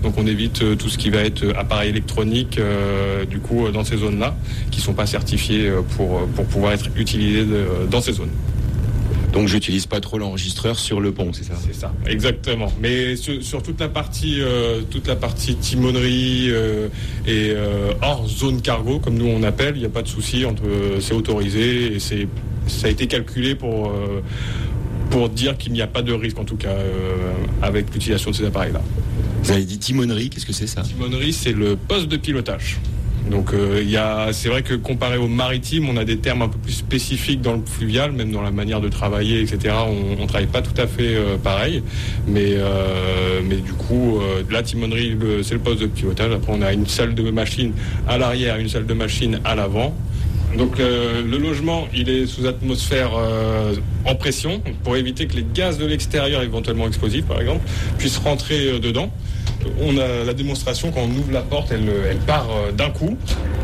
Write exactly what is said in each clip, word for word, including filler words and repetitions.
Donc on évite euh, tout ce qui va être appareil électronique euh, du coup dans ces zones-là, qui ne sont pas certifiés pour, pour pouvoir être utilisés de, dans ces zones. Donc j'utilise pas trop l'enregistreur sur le pont, c'est ça ? C'est ça, exactement. Mais sur, sur toute la partie, euh, toute la partie timonerie euh, et euh, hors zone cargo, comme nous on appelle, il n'y a pas de souci. Entre, c'est autorisé et c'est, ça a été calculé pour euh, pour dire qu'il n'y a pas de risque, en tout cas, euh, avec l'utilisation de ces appareils-là. Vous avez dit timonerie, qu'est-ce que c'est ça ? Timonerie, c'est le poste de pilotage. Donc euh, y a, c'est vrai que comparé au maritime, on a des termes un peu plus spécifiques dans le fluvial, même dans la manière de travailler, et cetera. On ne travaille pas tout à fait euh, pareil, mais, euh, mais du coup, euh, la timonerie, le, c'est le poste de pilotage. Après, on a une salle de machine à l'arrière, une salle de machine à l'avant. Donc euh, le logement, il est sous atmosphère euh, en pression, pour éviter que les gaz de l'extérieur, éventuellement explosifs par exemple, puissent rentrer euh, dedans. On a la démonstration, quand on ouvre la porte, elle, elle part euh, d'un coup.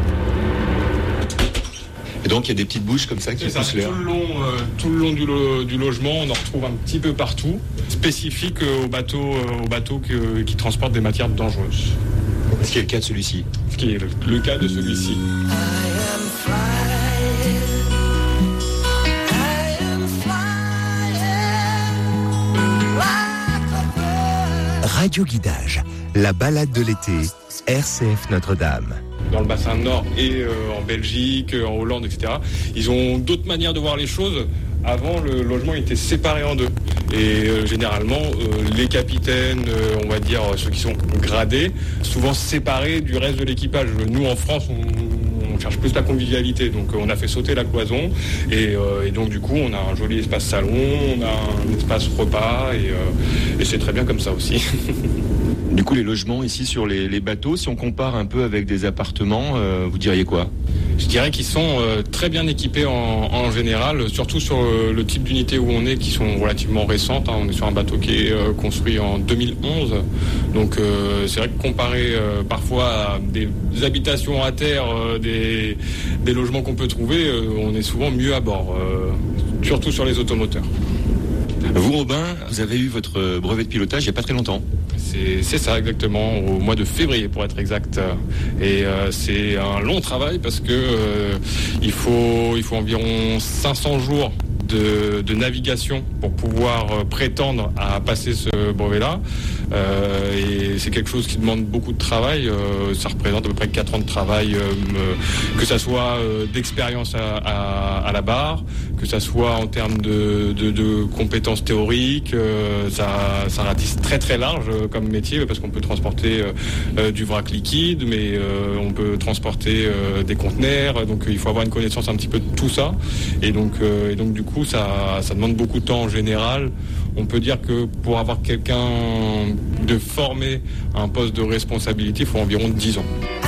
Et donc il y a des petites bouches comme ça qui poussent l'air. Tout le long, euh, tout le long du, lo- du logement, on en retrouve un petit peu partout, spécifique euh, aux bateaux, euh, aux bateaux que, qui transportent des matières dangereuses. Ce qui est le cas de celui-ci. Ce qui est le, le cas de celui-ci. Radio Guidage, la balade de l'été, R C F Notre-Dame. Dans le bassin nord et euh, en Belgique, en Hollande, et cetera. Ils ont d'autres manières de voir les choses. Avant, le logement était séparé en deux. Et euh, généralement, euh, les capitaines, euh, on va dire ceux qui sont gradés, souvent séparés du reste de l'équipage. Nous, en France, on, on cherche plus la convivialité. Donc, euh, on a fait sauter la cloison. Et, euh, et donc, du coup, on a un joli espace salon, on a un espace repas. Et, euh, et c'est très bien comme ça aussi. Du coup, les logements ici sur les, les bateaux, si on compare un peu avec des appartements, euh, vous diriez quoi ? Je dirais qu'ils sont euh, très bien équipés en, en général, surtout sur euh, le type d'unité où on est, qui sont relativement récentes. Hein. On est sur un bateau qui est euh, construit en deux mille onze. Donc euh, c'est vrai que comparé euh, parfois à des habitations à terre, euh, des, des logements qu'on peut trouver, euh, on est souvent mieux à bord, euh, surtout sur les automoteurs. Vous, Robin, vous avez eu votre brevet de pilotage il n'y a pas très longtemps. C'est, c'est ça exactement, au mois de février pour être exact. Et euh, c'est un long travail parce que euh, il faut, il faut environ cinq cents jours de, de navigation pour pouvoir euh, prétendre à passer ce brevet-là. Euh, et c'est quelque chose qui demande beaucoup de travail. Euh, ça représente à peu près quatre ans de travail, euh, que ça soit euh, d'expérience à, à, à la barre, que ça soit en termes de, de, de compétences théoriques. Euh, ça, ça ratisse très très large euh, comme métier parce qu'on peut transporter euh, euh, du vrac liquide, mais euh, on peut transporter euh, des conteneurs. Donc il faut avoir une connaissance un petit peu de tout ça. Et donc, euh, et donc du coup, ça, ça demande beaucoup de temps en général. On peut dire que pour avoir quelqu'un de formé à un poste de responsabilité, il faut environ dix ans.